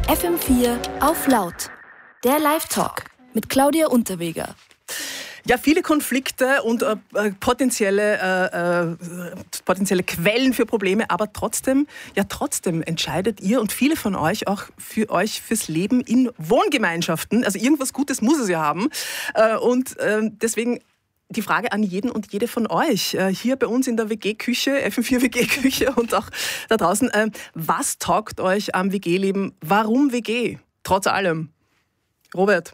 FM4 auf laut. Der Live-Talk mit Claudia Unterweger. Ja, viele Konflikte und potenzielle Quellen für Probleme, aber trotzdem entscheidet ihr und viele von euch auch für euch fürs Leben in Wohngemeinschaften. Also irgendwas Gutes muss es ja haben. Deswegen die Frage an jeden und jede von euch, hier bei uns in der WG-Küche, FM4 WG-Küche und auch da draußen, was taugt euch am WG-Leben? Warum WG? Trotz allem. Robert?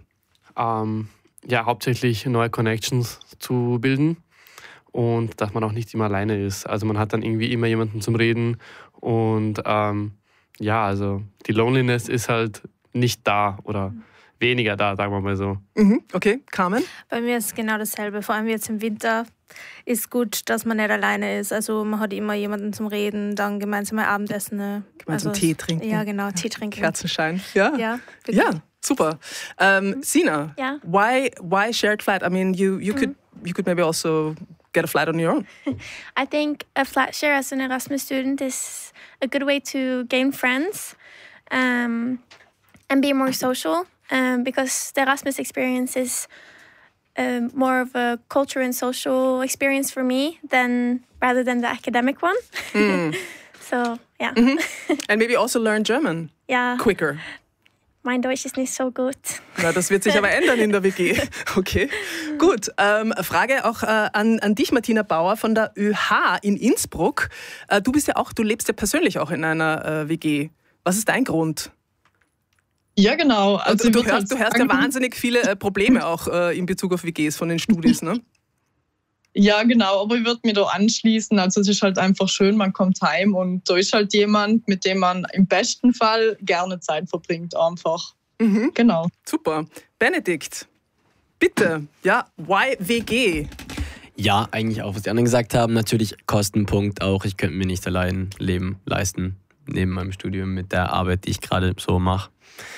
Ja, hauptsächlich neue Connections zu bilden und dass man auch nicht immer alleine ist. Also man hat dann irgendwie immer jemanden zum Reden und also die Loneliness ist halt nicht da oder weniger da, sagen wir mal so. Okay, Carmen? Bei mir ist es genau dasselbe. Vor allem jetzt im Winter ist gut, dass man nicht alleine ist. Also man hat immer jemanden zum Reden, dann gemeinsam ein Abendessen. Gemeinsam Tee trinken. Ja, genau, Tee trinken. Kerzenschein. Ja, ja. Super. Sina, Yeah. why shared flat? I mean, you could maybe also get a flat on your own. I think a flat share as an Erasmus student is a good way to gain friends and be more social because the Erasmus experience is more of a culture and social experience for me rather than the academic one. So, yeah. And maybe also learn German quicker. Mein Deutsch ist nicht so gut. Na, das wird sich aber ändern in der WG. Okay, gut. Frage auch an dich, Martina Bauer von der ÖH in Innsbruck. Du lebst ja persönlich auch in einer WG. Was ist dein Grund? Ja, genau. Also du hörst ja wahnsinnig viele Probleme auch in Bezug auf WGs von den Studis, ne? Ja, genau, aber ich würde mich da anschließen. Also es ist halt einfach schön, man kommt heim und da ist halt jemand, mit dem man im besten Fall gerne Zeit verbringt einfach. Genau. Super. Benedikt, bitte, why WG? Ja, eigentlich auch, was die anderen gesagt haben. Natürlich Kostenpunkt auch. Ich könnte mir nicht allein Leben leisten, neben meinem Studium mit der Arbeit, die ich gerade so mache.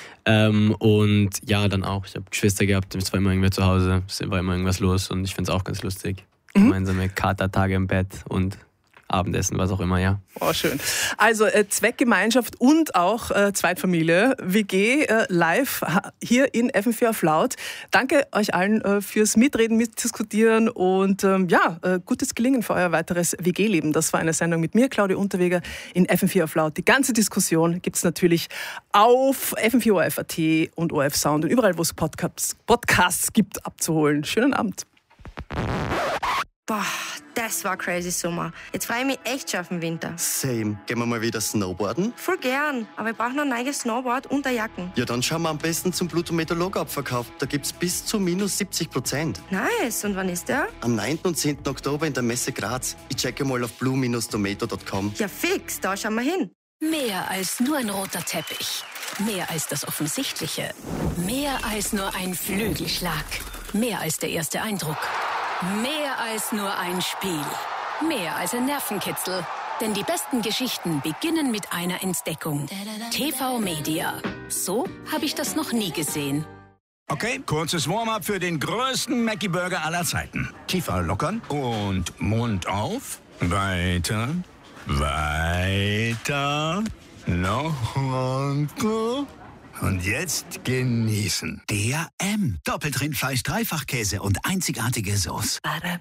Und ja, dann auch, ich habe Geschwister gehabt, es war immer irgendwer zu Hause, es war immer irgendwas los und ich finde es auch ganz lustig. Gemeinsame Katertage im Bett und Abendessen, was auch immer, ja. Oh, schön. Also Zweckgemeinschaft und auch Zweitfamilie, WG live hier in FM4 auf laut. Danke euch allen fürs Mitreden, Mitdiskutieren und gutes Gelingen für euer weiteres WG-Leben. Das war eine Sendung mit mir, Claudia Unterweger, in FM4 auf laut. Die ganze Diskussion gibt es natürlich auf FM4 ORF.at und ORF Sound und überall, wo es Podcasts gibt, abzuholen. Schönen Abend. Boah, das war crazy Sommer. Jetzt freue ich mich echt schon auf den Winter. Same. Gehen wir mal wieder snowboarden? Voll gern, aber ich brauche noch ein neues Snowboard und eine Jacken. Ja, dann schauen wir am besten zum Pluto-Meteorolog-Abverkauf. Da gibt's bis zu minus 70%. Nice, und wann ist der? Am 9. und 10. Oktober in der Messe Graz. Ich checke mal auf blue-tomato.com. Ja fix, da schauen wir hin. Mehr als nur ein roter Teppich. Mehr als das Offensichtliche. Mehr als nur ein Flügelschlag. Mehr als der erste Eindruck. Mehr als nur ein Spiel. Mehr als ein Nervenkitzel. Denn die besten Geschichten beginnen mit einer Entdeckung. TV Media. So habe ich das noch nie gesehen. Okay, kurzes Warm-up für den größten Mackie-Burger aller Zeiten. Tiefer lockern und Mund auf. Weiter. Weiter. Noch runter. Und jetzt genießen. Der M. Doppeltrindfleisch, Dreifachkäse und einzigartige Sauce.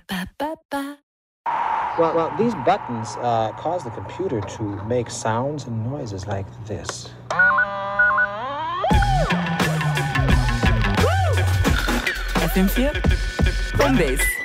Well, these buttons cause the computer to make sounds and noises like this. FM4 Homebase.